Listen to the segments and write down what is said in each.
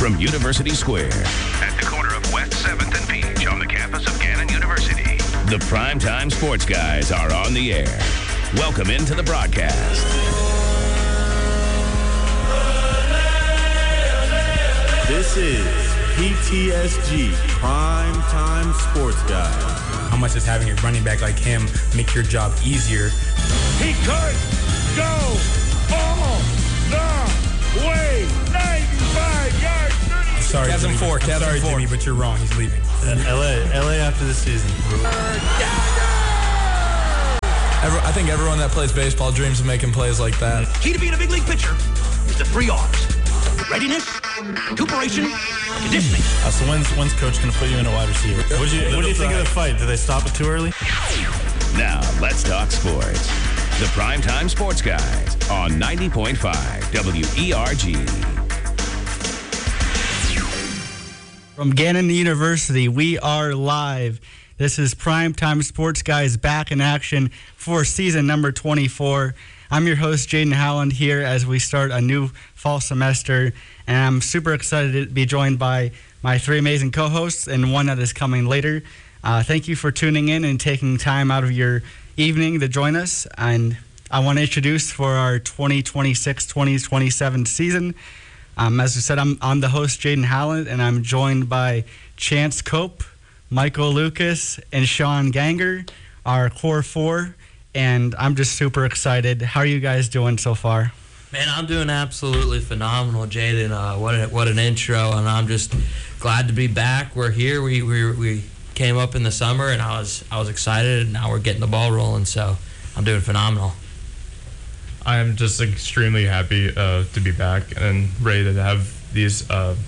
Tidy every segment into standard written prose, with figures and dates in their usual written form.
from University Square. At the corner of West 7th and Peach on the campus of Gannon University. The Primetime Sports Guys are on the air. Welcome into the broadcast. This is PTSG Primetime Sports Guys. How much does having a running back like him make your job easier? He could go all the way. 95 yards. Sorry, Jimmy, but you're wrong. He's leaving. LA after the season. I think everyone that plays baseball dreams of making plays like that. Key to being a big league pitcher is the 3 R's. Readiness, recuperation, conditioning. So when's coach going to put you in a wide receiver? What do you think of the fight? Did they stop it too early? Now, let's talk sports. The Primetime Sports Guys on 90.5 WERG. From Gannon University, we are live. This is Primetime Sports Guys back in action for season number 24. I'm your host, Jaden Howland, here as we start a new fall semester, and I'm super excited to be joined by my 3 amazing co-hosts and one that is coming later. Thank you for tuning in and taking time out of your evening to join us, and I want to introduce for our 2026-2027 season. As I said, I'm the host, Jaden Howland, and I'm joined by Chance Cope, Michael Lucas, and Sean Ganger, our core 4. And I'm just super excited. How are you guys doing so far? Man, I'm doing absolutely phenomenal, Jaden. What an intro, and I'm just glad to be back. We're here. We came up in the summer, and I was excited, and now we're getting the ball rolling. So I'm doing phenomenal. I'm just extremely happy to be back and ready to have these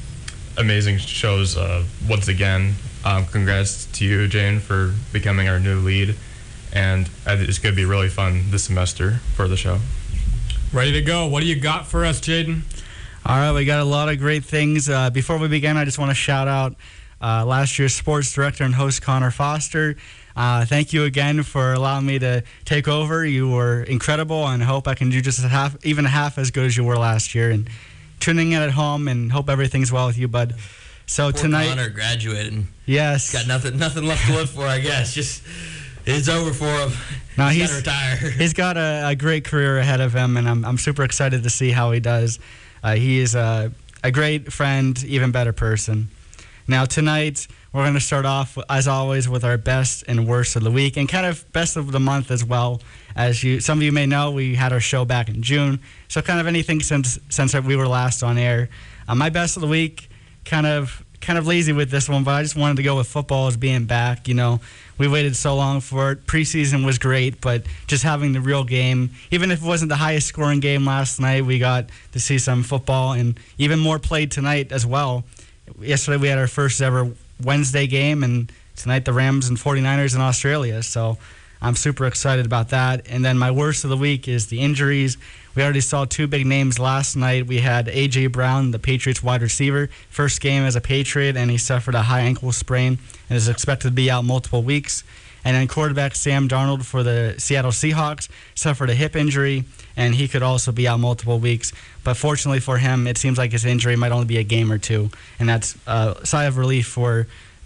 amazing shows once again. Congrats to you, Jane, for becoming our new lead. And it's going to be really fun this semester for the show. Ready to go. What do you got for us, Jaden? All right, we got a lot of great things. Before we begin, I just want to shout out last year's sports director and host, Connor Foster. Thank you again for allowing me to take over. You were incredible, and I hope I can do just even half as good as you were last year. And tuning in at home, and hope everything's well with you, bud. So Poor tonight, Connor graduated. Yes, got nothing left to live for, I guess. Just it's over for him. No, he's got to retire. He's got a great career ahead of him, and I'm super excited to see how he does. He is a great friend, even better person. Now tonight, we're going to start off, as always, with our best and worst of the week, and kind of best of the month as well. As some of you may know, we had our show back in June, so kind of anything since we were last on air. My best of the week, kind of lazy with this one, but I just wanted to go with football as being back. You know, we waited so long for it. Preseason was great, but just having the real game, even if it wasn't the highest scoring game last night, we got to see some football, and even more played tonight as well. Yesterday we had our first ever Wednesday game, and tonight the Rams and 49ers in Australia. So I'm super excited about that. And then my worst of the week is the injuries. We already saw 2 big names last night. We had A.J. Brown, the Patriots wide receiver, first game as a Patriot, and he suffered a high ankle sprain and is expected to be out multiple weeks. And then quarterback Sam Darnold for the Seattle Seahawks suffered a hip injury, and he could also be out multiple weeks. But fortunately for him, it seems like his injury might only be a game or 2, and that's a sigh of relief for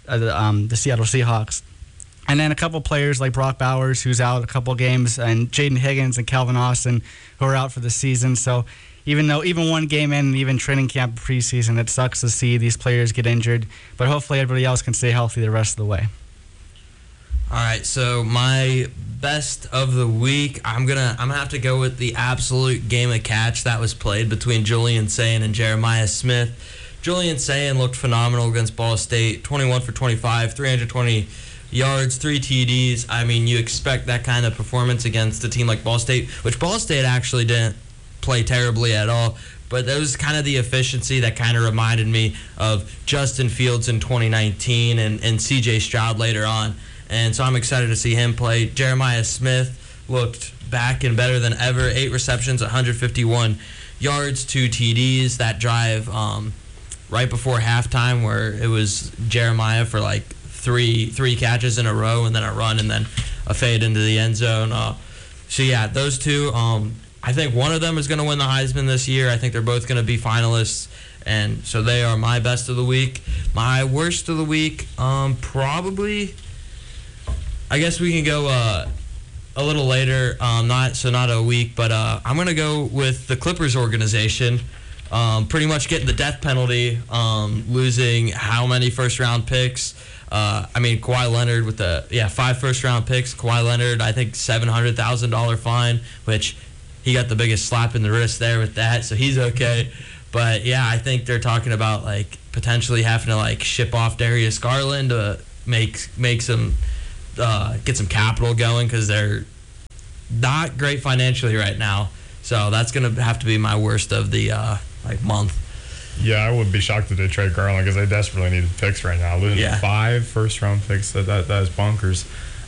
the Seattle Seahawks. And then a couple players like Brock Bowers, who's out a couple games, and Jaden Higgins and Calvin Austin, who are out for the season. So even one game in, and even training camp preseason, it sucks to see these players get injured. But hopefully everybody else can stay healthy the rest of the way. All right, so my best of the week, I'm gonna have to go with the absolute game of catch that was played between Julian Sayin and Jeremiah Smith. Julian Sayin looked phenomenal against Ball State, 21 for 25, 320 yards, 3 TDs. I mean, you expect that kind of performance against a team like Ball State, which Ball State actually didn't play terribly at all. But that was kind of the efficiency that kind of reminded me of Justin Fields in 2019 and C.J. Stroud later on. And so I'm excited to see him play. Jeremiah Smith looked back and better than ever. 8 receptions, 151 yards, 2 TDs. That drive right before halftime where it was Jeremiah for like three catches in a row and then a run and then a fade into the end zone. So, yeah, those two. I think one of them is going to win the Heisman this year. I think they're both going to be finalists. And so they are my best of the week. My worst of the week, probably, I guess we can go a little later, not a week, but I'm going to go with the Clippers organization. Pretty much getting the death penalty, losing how many first-round picks. Kawhi Leonard with 5 first-round picks. Kawhi Leonard, I think $700,000 fine, which he got the biggest slap in the wrist there with that, so he's okay. But yeah, I think they're talking about like potentially having to like ship off Darius Garland to make some get some capital going because they're not great financially right now. So that's gonna have to be my worst of the month. Yeah, I would be shocked if they trade Garland because they desperately need picks right now. Losing 5 first-round picks, that is bonkers.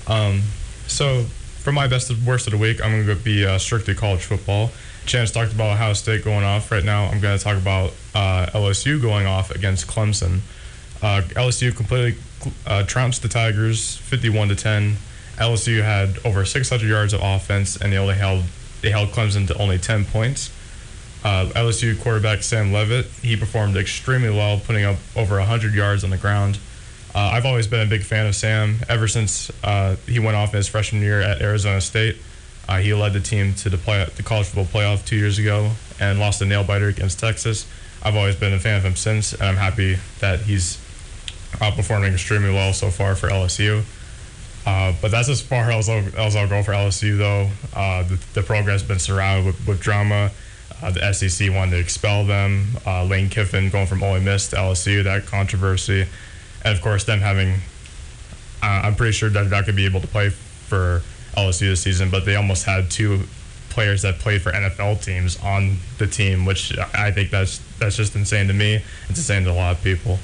So for my best and worst of the week, I'm going to be strictly college football. Chance talked about Ohio State going off. Right now, I'm going to talk about LSU going off against Clemson. LSU completely trounced the Tigers 51-10. LSU had over 600 yards of offense, and they held Clemson to only 10 points. LSU quarterback Sam Leavitt, he performed extremely well, putting up over 100 yards on the ground. I've always been a big fan of Sam ever since he went off in his freshman year at Arizona State. He led the team to the college football playoff 2 years ago and lost a nail-biter against Texas. I've always been a fan of him since, and I'm happy that he's performing extremely well so far for LSU. But that's as far as I'll go for LSU, though. The program's been surrounded with drama. The SEC wanted to expel them. Lane Kiffin going from Ole Miss to LSU, that controversy. And, of course, them having I'm pretty sure they're not going to be able to play for LSU this season, but they almost had 2 players that played for NFL teams on the team, which I think that's just insane to me. It's insane to a lot of people.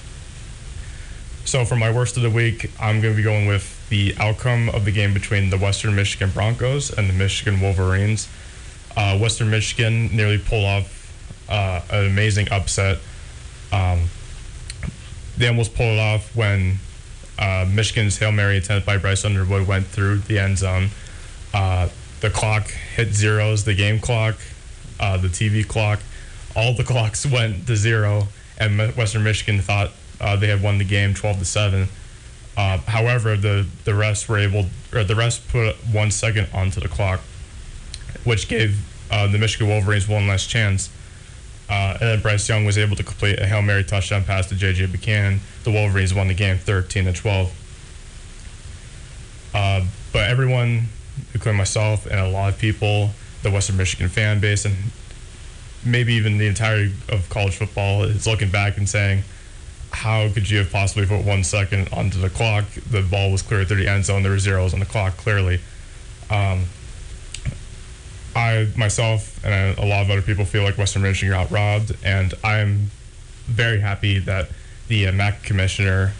So for my worst of the week, I'm going to be going with the outcome of the game between the Western Michigan Broncos and the Michigan Wolverines. Western Michigan nearly pulled off an amazing upset. They almost pulled it off when Michigan's Hail Mary attempted by Bryce Underwood went through the end zone. The clock hit zeros, the game clock, the TV clock, all the clocks went to 0, and Western Michigan thought they had won the game 12-7. However, the refs put 1 second onto the clock, which gave the Michigan Wolverines one last chance. And then Bryce Young was able to complete a Hail Mary touchdown pass to J.J. Buchanan. The Wolverines won the game 13-12. But everyone, including myself and a lot of people, the Western Michigan fan base, and maybe even the entirety of college football is looking back and saying, how could you have possibly put 1 second onto the clock? The ball was clear through the end zone. There were zeros on the clock, clearly. I, myself, and a lot of other people feel like Western Michigan got robbed, and I'm very happy that the MAC commissioner,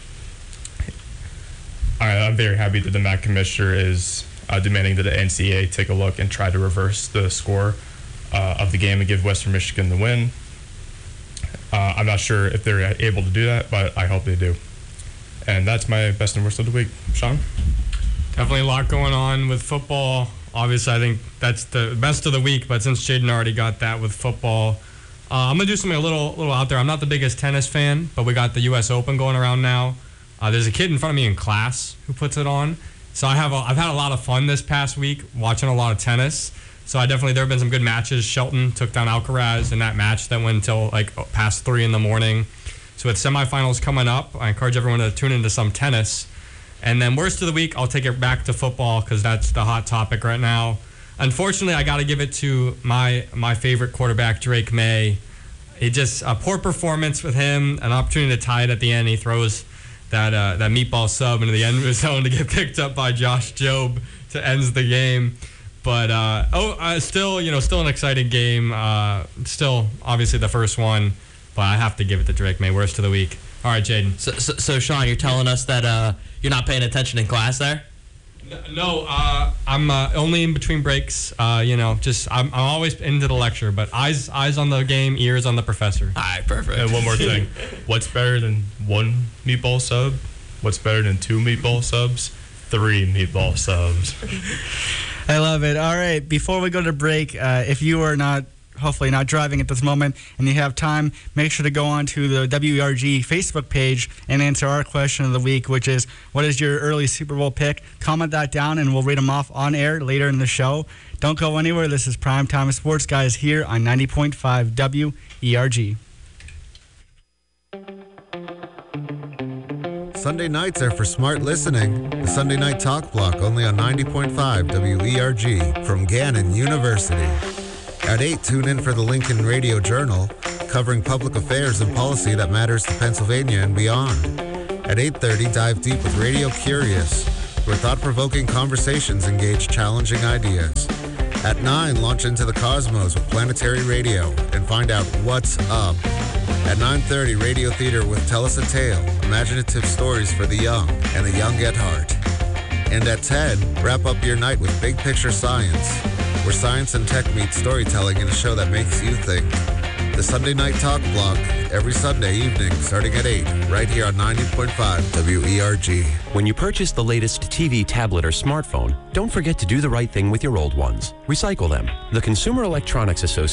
I'm very happy that the MAC commissioner is demanding that the NCAA take a look and try to reverse the score of the game and give Western Michigan the win. I'm not sure if they're able to do that, but I hope they do. And that's my best and worst of the week. Sean? Definitely a lot going on with football. Obviously, I think that's the best of the week, but since Jaden already got that with football, I'm going to do something a little out there. I'm not the biggest tennis fan, but we got the U.S. Open going around now. There's a kid in front of me in class who puts it on. So I've had a lot of fun this past week watching a lot of tennis. So there have been some good matches. Shelton took down Alcaraz in that match that went until past 3 a.m. So with semifinals coming up, I encourage everyone to tune into some tennis. And then worst of the week, I'll take it back to football because that's the hot topic right now. Unfortunately, I got to give it to my favorite quarterback, Drake May. It just a poor performance with him, an opportunity to tie it at the end. He throws that meatball sub into the end zone to get picked up by Josh Jobe to end the game. But still an exciting game. Still, obviously the first one, but I have to give it to Drake May. Worst of the week. All right, Jaden. So Sean, you're telling us that you're not paying attention in class there? No, I'm only in between breaks. I'm always into the lecture, but eyes on the game, ears on the professor. All right, perfect. And one more thing. What's better than 1 meatball sub? What's better than 2 meatball subs? 3 meatball subs. I love it. All right, before we go to break, if you are hopefully not driving at this moment and you have time, make sure to go on to the WERG Facebook page and answer our question of the week, which is, what is your early Super Bowl pick? Comment that down and we'll read them off on air later in the show. Don't go anywhere. This is Primetime Sports Guys here on 90.5 WERG. Sunday nights are for smart listening. The Sunday Night Talk Block, only on 90.5 WERG from Gannon University. At 8, tune in for the Lincoln Radio Journal, covering public affairs and policy that matters to Pennsylvania and beyond. At 8:30, dive deep with Radio Curious, where thought-provoking conversations engage challenging ideas. At 9, launch into the cosmos with Planetary Radio and find out what's up. At 9:30, Radio Theater with Tell Us a Tale, imaginative stories for the young and the young at heart. And at 10, wrap up your night with Big Picture Science, where science and tech meet storytelling in a show that makes you think. The Sunday Night Talk Block, every Sunday evening starting at 8, right here on 90.5 WERG. When you purchase the latest TV, tablet, or smartphone, don't forget to do the right thing with your old ones. Recycle them. The Consumer Electronics Association